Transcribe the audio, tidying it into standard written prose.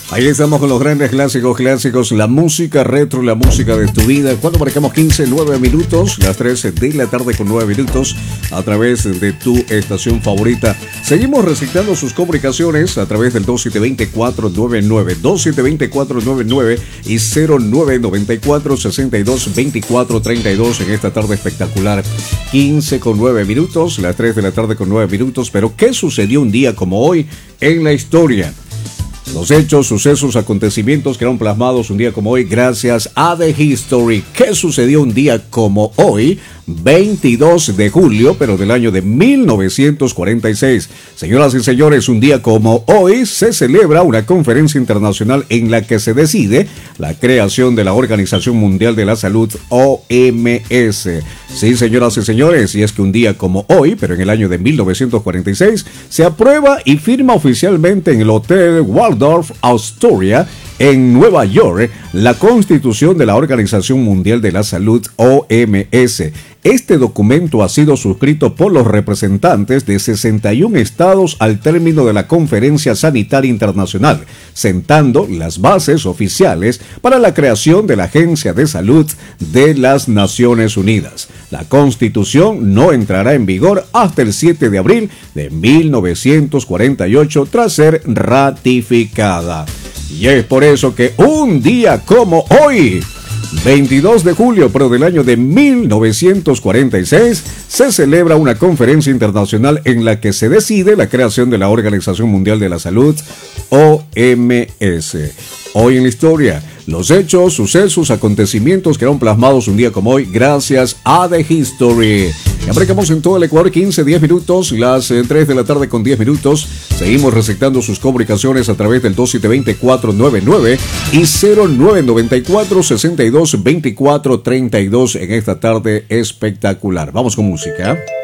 Ahí estamos con los grandes clásicos, la música retro, la música de tu vida. Cuando marcamos 9 minutos, las 13 de la tarde con 9 minutos, a través de tu estación favorita. Seguimos reciclando sus comunicaciones a través del 272499, 272499 y 0994-622432 en esta tarde espectacular. 15 con 9 minutos, las 3 de la tarde con 9 minutos. Pero ¿qué sucedió un día como hoy en la historia? Los hechos, sucesos, acontecimientos quedaron plasmados un día como hoy gracias a The History. ¿Qué sucedió un día como hoy? 22 de julio, pero del año de 1946. Señoras y señores, un día como hoy se celebra una conferencia internacional en la que se decide la creación de la Organización Mundial de la Salud, OMS. Sí, señoras y señores, y es que un día como hoy, pero en el año de 1946, se aprueba y firma oficialmente en el Hotel Waldorf Astoria, en Nueva York, la Constitución de la Organización Mundial de la Salud, OMS. Este documento ha sido suscrito por los representantes de 61 estados al término de la Conferencia Sanitaria Internacional, sentando las bases oficiales para la creación de la Agencia de Salud de las Naciones Unidas. La Constitución no entrará en vigor hasta el 7 de abril de 1948 tras ser ratificada. Y es por eso que un día como hoy, 22 de julio, pero del año de 1946, se celebra una conferencia internacional en la que se decide la creación de la Organización Mundial de la Salud, OMS. Hoy en la historia, los hechos, sucesos, acontecimientos quedaron plasmados un día como hoy gracias a The History. Ya marcamos en todo el Ecuador 10 minutos, las 3 de la tarde con 10 minutos. Seguimos receptando sus comunicaciones a través del 272499 y 0994-622432 en esta tarde espectacular. Vamos con música.